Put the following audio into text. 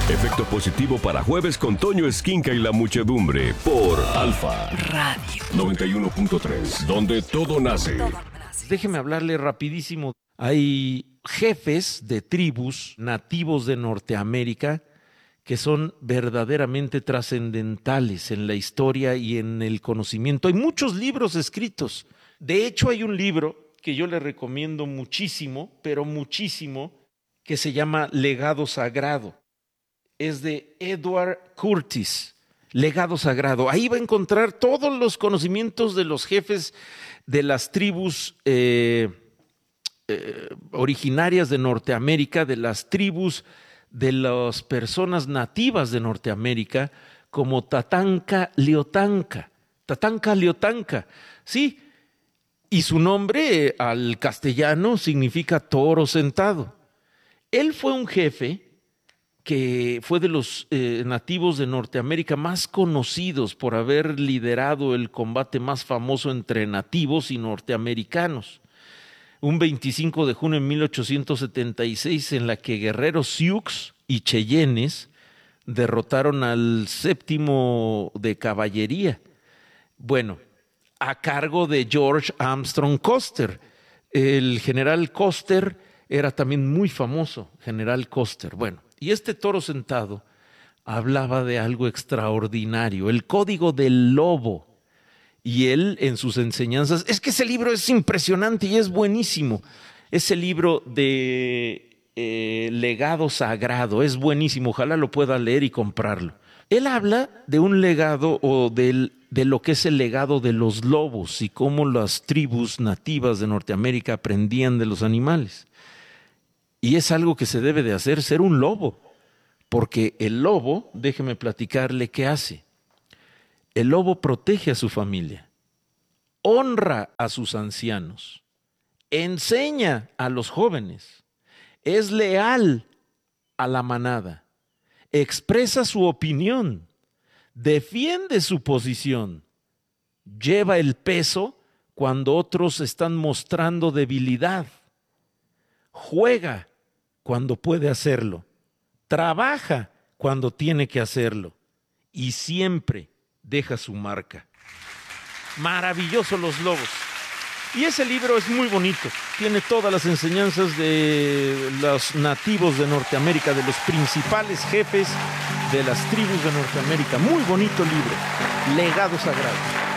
Efecto positivo para jueves con Toño Esquinca y la muchedumbre por Alfa Radio 91.3, donde todo nace. Déjeme hablarle rapidísimo. Hay jefes de tribus nativos de Norteamérica que son verdaderamente trascendentales en la historia y en el conocimiento. Hay muchos libros escritos. De hecho, hay un libro que yo le recomiendo muchísimo, pero muchísimo, que se llama Legado Sagrado. Es de Edward Curtis, Legado Sagrado. Ahí va a encontrar todos los conocimientos de los jefes de las tribus originarias de Norteamérica, de las tribus de las personas nativas de Norteamérica, como Tatanka Liotanka. Tatanka Liotanka, sí. Y su nombre al castellano significa toro sentado. Él fue un jefe que fue de los nativos de Norteamérica más conocidos por haber liderado el combate más famoso entre nativos y norteamericanos. Un 25 de junio de 1876, en la que guerreros Sioux y Cheyennes derrotaron al 7º de caballería. Bueno, a cargo de George Armstrong Custer. El general Custer era también muy famoso, general Custer. Bueno, y este toro sentado hablaba de algo extraordinario, el código del lobo. Y él en sus enseñanzas, es que ese libro es impresionante y es buenísimo. Ese libro de Legado Sagrado es buenísimo, ojalá lo pueda leer y comprarlo. Él habla de un legado o de lo que es el legado de los lobos y cómo las tribus nativas de Norteamérica aprendían de los animales. Y es algo que se debe de hacer, ser un lobo, porque el lobo, déjeme platicarle qué hace. El lobo protege a su familia, honra a sus ancianos, enseña a los jóvenes, es leal a la manada, expresa su opinión, defiende su posición, lleva el peso cuando otros están mostrando debilidad, juega cuando puede hacerlo, trabaja cuando tiene que hacerlo y siempre deja su marca. Maravilloso los lobos. Y ese libro es muy bonito. Tiene todas las enseñanzas de los nativos de Norteamérica, de los principales jefes de las tribus de Norteamérica. Muy bonito libro. Legado Sagrado.